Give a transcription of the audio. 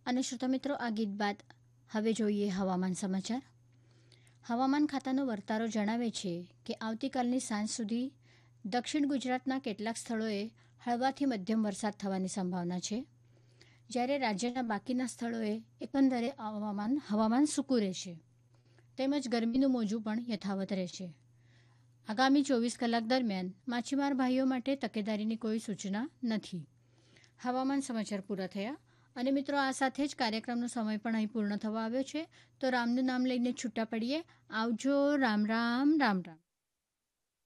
અને શ્રોતા મિત્રો, આ ગીત બાદ હવે જોઈએ હવામાન સમાચાર. હવામાન ખાતાનો વર્તારો જણાવે છે કે આવતીકાલની સાંજ સુધી દક્ષિણ ગુજરાતના કેટલાક સ્થળોએ હળવાથી મધ્યમ વરસાદ થવાની સંભાવના છે, જ્યારે રાજ્યના બાકીના સ્થળોએ એકંદરે હવામાન સૂકું રહેશે તેમજ ગરમીનું મોજું પણ યથાવત રહેશે. આગામી 24 કલાક દરમિયાન માછીમાર ભાઈઓ માટે તકેદારીની કોઈ સૂચના નથી. હવામાન સમાચાર પૂરા થયા. અને મિત્રો, આ સાથે જ કાર્યક્રમનો સમય પણ અહીં પૂર્ણ થવા આવ્યો છે. તો રામનું નામ લઈને છૂટા પડીએ. આવજો. રામ રામ રામ રામ.